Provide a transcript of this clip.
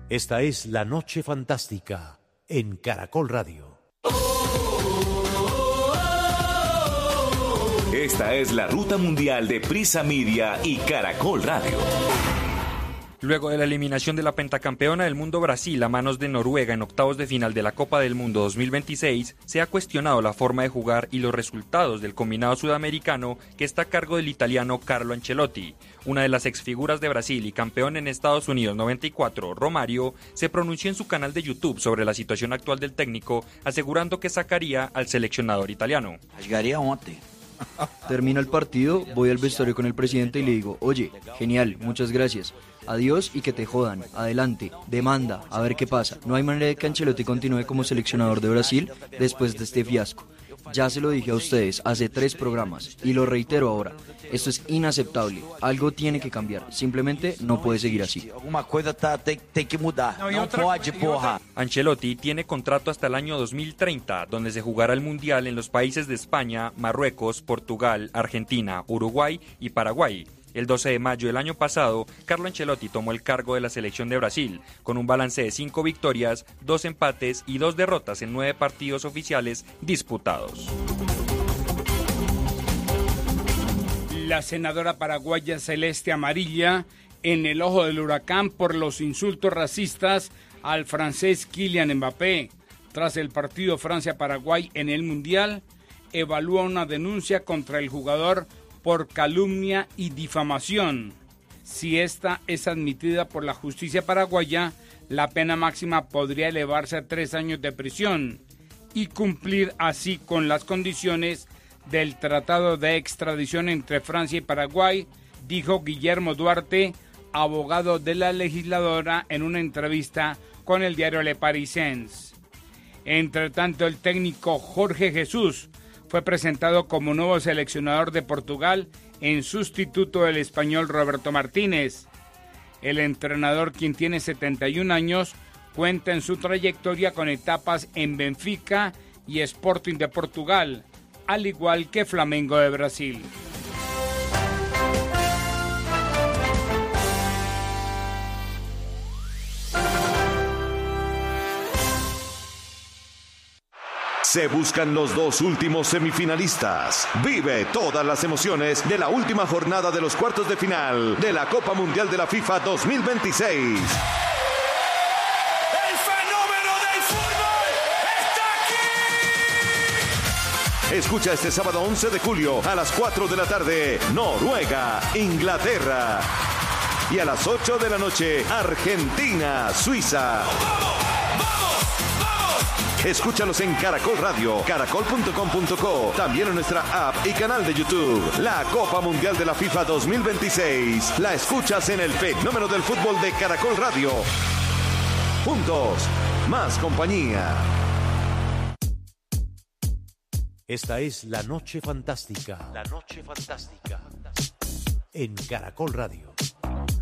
Esta es La Noche Fantástica en Caracol Radio. Esta es la ruta mundial de Prisa Media y Caracol Radio. Luego de la eliminación de la pentacampeona del mundo Brasil a manos de Noruega en octavos de final de la Copa del Mundo 2026, se ha cuestionado la forma de jugar y los resultados del combinado sudamericano que está a cargo del italiano Carlo Ancelotti. Una de las exfiguras de Brasil y campeón en Estados Unidos 94, Romario, se pronunció en su canal de YouTube sobre la situación actual del técnico, asegurando que sacaría al seleccionador italiano. Termina el partido, voy al vestuario con el presidente y le digo, oye, genial, muchas gracias, adiós y que te jodan, adelante, demanda, a ver qué pasa. No hay manera de que Ancelotti continúe como seleccionador de Brasil después de este fiasco. Ya se lo dije a ustedes hace 3 programas y lo reitero ahora, esto es inaceptable, algo tiene que cambiar, simplemente no puede seguir así. Ancelotti tiene contrato hasta el año 2030, donde se jugará el Mundial en los países de España, Marruecos, Portugal, Argentina, Uruguay y Paraguay. El 12 de mayo del año pasado, Carlo Ancelotti tomó el cargo de la selección de Brasil, con un balance de 5 victorias, 2 empates y 2 derrotas en 9 partidos oficiales disputados. La senadora paraguaya Celeste Amarilla en el ojo del huracán por los insultos racistas al francés Kylian Mbappé. Tras el partido Francia-Paraguay en el Mundial, evalúa una denuncia contra el jugador por calumnia y difamación. Si esta es admitida por la justicia paraguaya, la pena máxima podría elevarse a 3 años de prisión y cumplir así con las condiciones del tratado de extradición entre Francia y Paraguay, dijo Guillermo Duarte, abogado de la legisladora, en una entrevista con el diario Le Parisien. Entre tanto, el técnico Jorge Jesús fue presentado como nuevo seleccionador de Portugal en sustituto del español Roberto Martínez. El entrenador, quien tiene 71 años, cuenta en su trayectoria con etapas en Benfica y Sporting de Portugal, al igual que Flamengo de Brasil. Se buscan los 2 últimos semifinalistas. Vive todas las emociones de la última jornada de los cuartos de final de la Copa Mundial de la FIFA 2026. ¡El fenómeno del fútbol está aquí! Escucha este sábado 11 de julio a las 4 de la tarde, Noruega, Inglaterra. Y a las 8 de la noche, Argentina, Suiza. Escúchalos en Caracol Radio, caracol.com.co, también en nuestra app y canal de YouTube. La Copa Mundial de la FIFA 2026. La escuchas en el fenómeno del fútbol de Caracol Radio. Juntos, más compañía. Esta es La Noche Fantástica. La Noche Fantástica. En Caracol Radio.